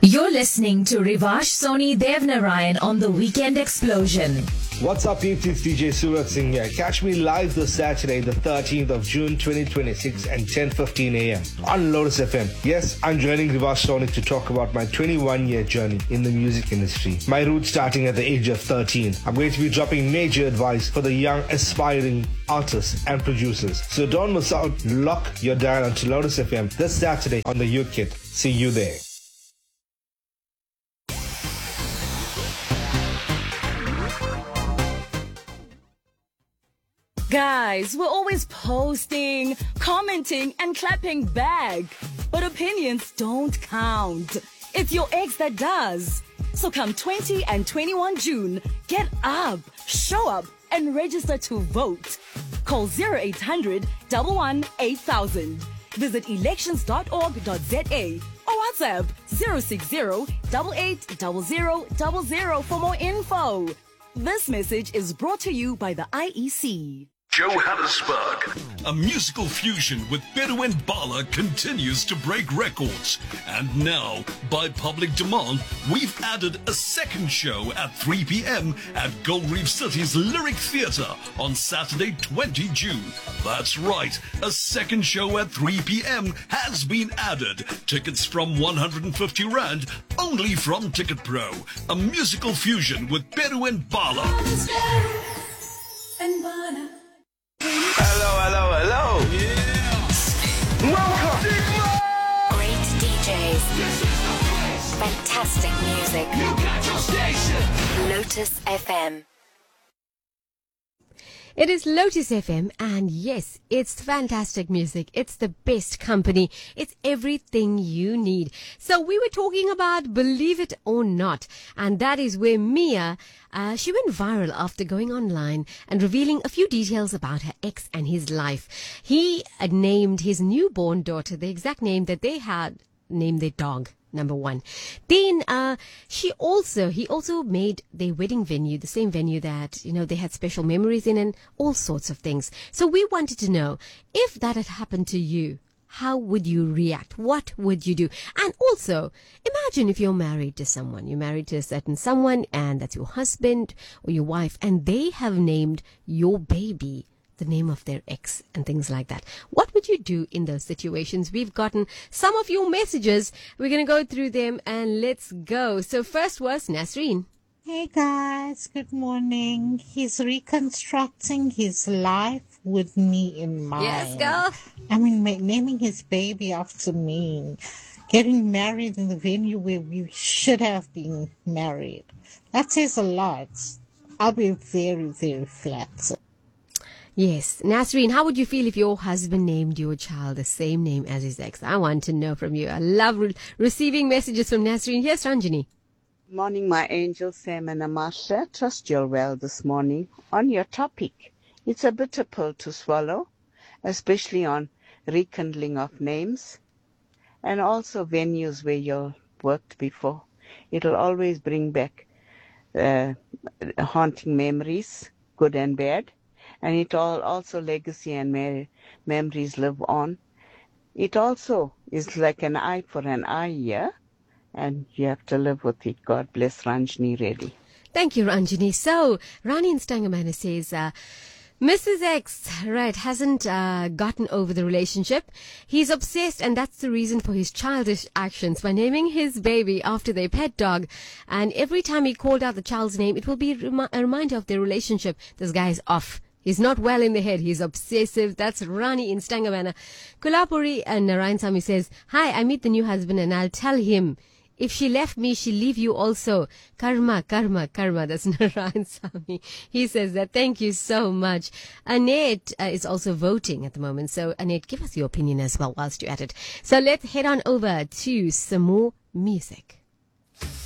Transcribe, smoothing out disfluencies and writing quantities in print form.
You're listening to Rivash Soni Devnarayan on The Weekend Explosion. What's up, peeps? It's DJ Surat Singh here. Catch me live this Saturday, the 13th of June 2026 at 10:15 a.m. on Lotus FM. Yes, I'm joining Rivash Soni to talk about my 21-year journey in the music industry. My roots starting at the age of 13. I'm going to be dropping major advice for the young, aspiring artists and producers. So don't miss out. Lock your dial onto Lotus FM this Saturday on the UKIT. See you there. Guys, we're always posting, commenting, and clapping back. But opinions don't count. It's your ex that does. So come 20 and 21 June, get up, show up, and register to vote. Call 0800 11 8000. Visit elections.org.za or WhatsApp 060 8800 0000 for more info. This message is brought to you by the IEC. Johannesburg. A musical fusion with Bedouin Bala continues to break records. And now, by public demand, we've added a second show at 3 p.m. at Gold Reef City's Lyric Theatre on Saturday, 20 June. That's right, a second show at 3 p.m. has been added. Tickets from 150 Rand, only from Ticket Pro. A musical fusion with Bedouin Bala. Hello. Yeah. Welcome. Great DJs. Fantastic music. You got your station. Lotus FM. It is Lotus FM, and yes, it's fantastic music. It's the best company. It's everything you need. So we were talking about Believe It or Not, and that is where Mia, she went viral after going online and revealing a few details about her ex and his life. He named his newborn daughter the exact name that they had named their dog. Number one. Then he also made their wedding venue the same venue that, they had special memories in and all sorts of things. So we wanted to know, if that had happened to you, how would you react? What would you do? And also, imagine if you're married to someone. You're married to a certain someone, and that's your husband or your wife, and they have named your baby the name of their ex and things like that. What would you do in those situations? We've gotten some of your messages. We're going to go through them and let's go. So first was Nasreen. Hey guys, good morning. He's reconstructing his life with me in mind. Yes, girl. I mean, naming his baby after me. Getting married in the venue where we should have been married. That says a lot. I'll be very, very flattered. Yes. Nasreen, how would you feel if your husband named your child the same name as his ex? I want to know from you. I love receiving messages from Nasreen. Yes, Ranjini. Morning, my angels, Sam and Amasha. Trust you're well this morning. On your topic, it's a bitter pill to swallow, especially on rekindling of names and also venues where you worked before. It'll always bring back haunting memories, good and bad. And it also legacy and memories live on. It also is like an eye for an eye, yeah? And you have to live with it. God bless Ranjini Reddy. Thank you, Ranjini. So, Rani in Stangamana says, Mrs. X, hasn't gotten over the relationship. He's obsessed, and that's the reason for his childish actions by naming his baby after their pet dog. And every time he called out the child's name, it will be a reminder of their relationship. This guy is off. He's not well in the head. He's obsessive. That's Rani in Stangamana. Kulapuri and Narayan Sami says, hi, I meet the new husband and I'll tell him, if she left me, she'll leave you also. Karma, karma, karma. That's Narayan Sami. He says that. Thank you so much. Annette is also voting at the moment. So, Annette, give us your opinion as well whilst you're at it. So let's head on over to some more music.